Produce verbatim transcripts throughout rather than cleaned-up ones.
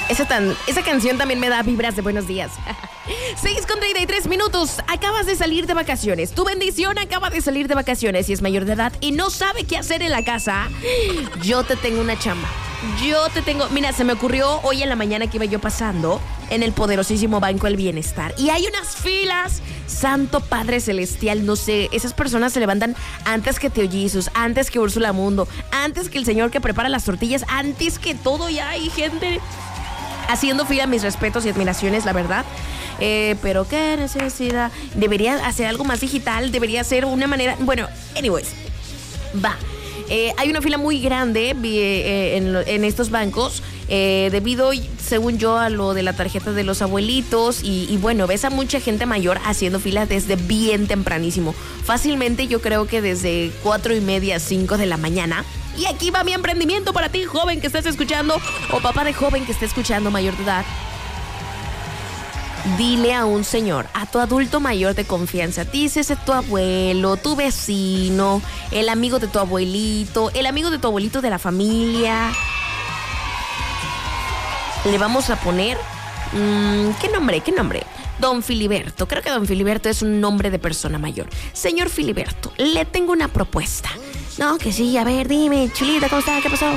Esa, tan, esa canción también me da vibras de buenos días. seis con treinta y tres minutos. Acabas de salir de vacaciones. Tu bendición acaba de salir de vacaciones y es mayor de edad y no sabe qué hacer en la casa. Yo te tengo una chamba. Yo te tengo... Mira, se me ocurrió hoy en la mañana que iba yo pasando en el poderosísimo Banco del Bienestar. Y hay unas filas. Santo Padre Celestial, no sé. Esas personas se levantan antes que Teo Jesus, antes que Úrsula Mundo, antes que el señor que prepara las tortillas, antes que todo. Ya hay gente haciendo fila. Mis respetos y admiraciones, la verdad. Eh, pero qué necesidad. Debería hacer algo más digital. Debería ser una manera... Bueno, anyways. Va. Eh, hay una fila muy grande eh, en, en estos bancos eh, debido, según yo, a lo de la tarjeta de los abuelitos y, y bueno, ves a mucha gente mayor haciendo fila desde bien tempranísimo. Fácilmente yo creo que desde cuatro y media, cinco de la mañana. Y aquí va mi emprendimiento para ti, joven que estás escuchando, o papá de joven que esté escuchando, mayor de edad. Dile a un señor, a tu adulto mayor de confianza, dícese tu abuelo, tu vecino, el amigo de tu abuelito, el amigo de tu abuelito de la familia. Le vamos a poner, mmm, ¿qué nombre? ¿Qué nombre? Don Filiberto. Creo que Don Filiberto es un nombre de persona mayor. Señor Filiberto, le tengo una propuesta. No, que sí, a ver, dime, chulita, ¿cómo está? ¿Qué pasó?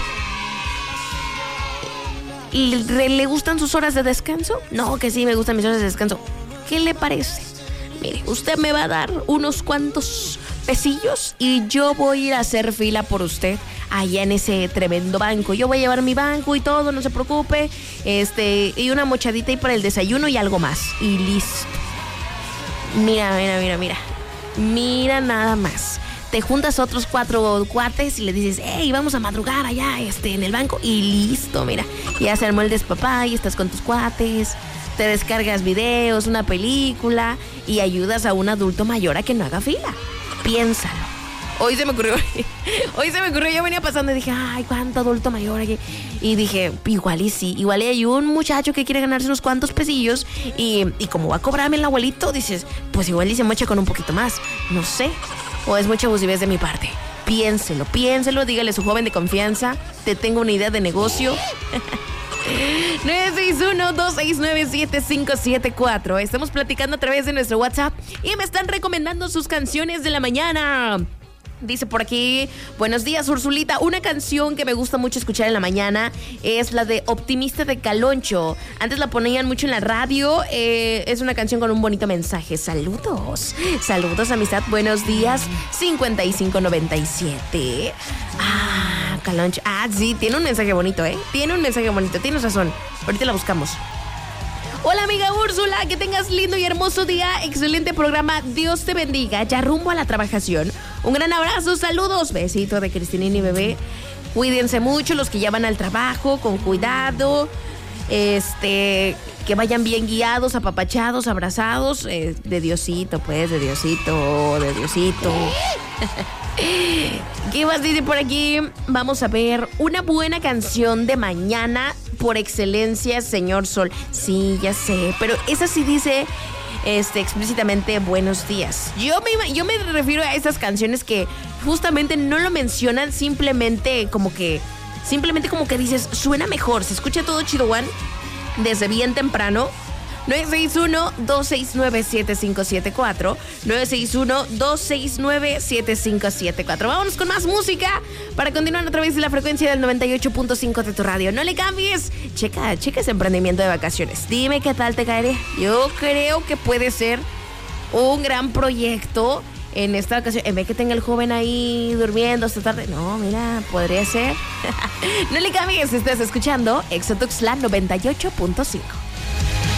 ¿Le, ¿Le gustan sus horas de descanso? No, que sí, me gustan mis horas de descanso. ¿Qué le parece? Mire, usted me va a dar unos cuantos pesillos y yo voy a ir a hacer fila por usted allá en ese tremendo banco. Yo voy a llevar mi banco y todo, no se preocupe. Este, y una mochadita ahí para el desayuno y algo más. Y listo. Mira, mira, mira, mira. Mira nada más. Te juntas otros cuatro cuates y le dices, hey, vamos a madrugar allá este, en el banco. Y listo, mira. Ya se armó el despapay, estás con tus cuates, te descargas videos, una película y ayudas a un adulto mayor a que no haga fila. Piénsalo. Hoy se me ocurrió, hoy se me ocurrió, yo venía pasando y dije, ay, cuánto adulto mayor aquí. Y dije, igual y sí, igual y hay un muchacho que quiere ganarse unos cuantos pesillos y, y como va a cobrarme el abuelito, dices, pues igual y se mocha con un poquito más. No sé. O es mucha abusivez de mi parte. Piénselo, piénselo, dígale a su joven de confianza. Te tengo una idea de negocio. nueve seis uno, dos seis nueve, siete cinco siete cuatro. Estamos platicando a través de nuestro WhatsApp y me están recomendando sus canciones de la mañana. Dice por aquí, buenos días, Ursulita. Una canción que me gusta mucho escuchar en la mañana es la de Optimista de Caloncho. Antes la ponían mucho en la radio. Eh, es una canción con un bonito mensaje. Saludos. Saludos, amistad. Buenos días. cincuenta y cinco noventa y siete. Ah, Caloncho. Ah, sí, tiene un mensaje bonito, ¿eh? Tiene un mensaje bonito. Tienes razón. Ahorita la buscamos. Hola, amiga Úrsula, que tengas lindo y hermoso día. Excelente programa, Dios te bendiga. Ya rumbo a la trabajación. Un gran abrazo, saludos. Besito de Cristinini y bebé. Cuídense mucho los que ya van al trabajo, con cuidado. Este, que vayan bien guiados, apapachados, abrazados. Eh, de Diosito, pues, de Diosito, de Diosito. ¿Qué más dice por aquí? Vamos a ver una buena canción de mañana por excelencia, Señor Sol. Sí, ya sé, pero esa sí dice este, explícitamente buenos días. Yo me, yo me refiero a esas canciones que justamente no lo mencionan, simplemente como que simplemente como que dices, suena mejor, se escucha todo chido, Juan, desde bien temprano. nueve seis uno, dos seis nueve, siete cinco siete cuatro. nueve seis uno, dos seis nueve, siete cinco siete cuatro. Vámonos con más música para continuar a través de la frecuencia del noventa y ocho punto cinco de tu radio. No le cambies. Checa, checa ese emprendimiento de vacaciones. Dime qué tal te caería. Yo creo que puede ser un gran proyecto en esta ocasión. En vez que tenga el joven ahí durmiendo hasta tarde. No, mira, podría ser. No le cambies. Estás escuchando Exotuxtla noventa y ocho punto cinco.